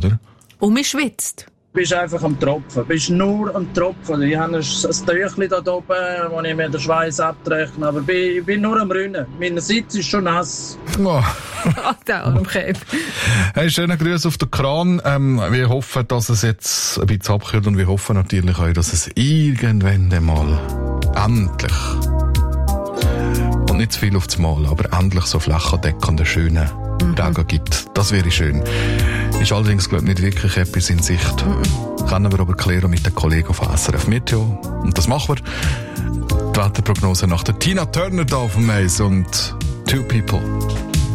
oder? Und man schwitzt. Du bist einfach am Tropfen. Du bist nur am Tropfen. Ich habe ein Tüchlein da oben, wo ich mir den Schweiß abtrechne. Aber ich bin nur am Rinnen. Mein Sitz ist schon nass. Oh. Okay. Hey, schönen Grüße auf den Kran. Wir hoffen, dass es jetzt ein bisschen abkühlt und wir hoffen natürlich auch, dass es irgendwann mal endlich und nicht zu viel aufs Mal, aber endlich so flächendeckende schöne Regen gibt. Das wäre schön. Ist allerdings, glaube ich, nicht wirklich etwas in Sicht. Können wir aber klären mit den Kollegen von SRF Meteo. Und das machen wir. Die Wetterprognose nach der Tina Turner da auf dem Eis und Two People.